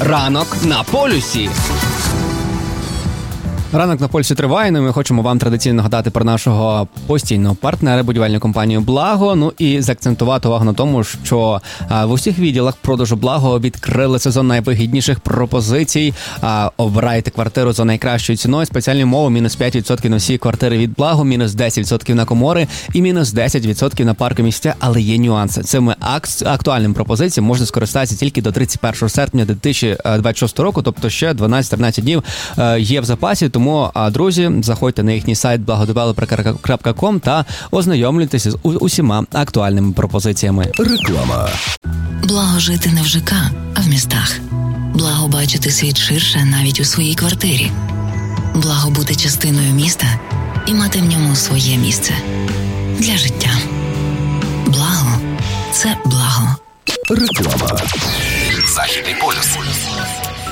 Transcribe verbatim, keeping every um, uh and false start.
Ранок на полюсі. Ранок на полюсі триває, ну і ми хочемо вам традиційно нагадати про нашого постійного партнера, будівельну компанію «Благо». Ну і заакцентувати увагу на тому, що а, в усіх відділах продажу «Благо» відкрили сезон найвигідніших пропозицій. А, обирайте квартиру за найкращою ціною. Спеціальні умови: мінус п'ять відсотків на всі квартири від «Благо», мінус десять відсотків на комори і мінус десять відсотків на паркомісця. Але є нюанси. Цими ак- актуальними пропозиціями можна скористатися тільки до тридцять першого серпня дві тисячі двадцять шостого року, тобто ще дванадцять-тринадцять днів е, є в запасі. Тому, друзі, заходьте на їхній сайт благодевелопер крапка ком та ознайомлюйтеся з усіма актуальними пропозиціями. Реклама. Благо жити не в ЖК, а в містах. Благо бачити світ ширше навіть у своїй квартирі. Благо бути частиною міста і мати в ньому своє місце. Для життя. Благо – це благо. Реклама.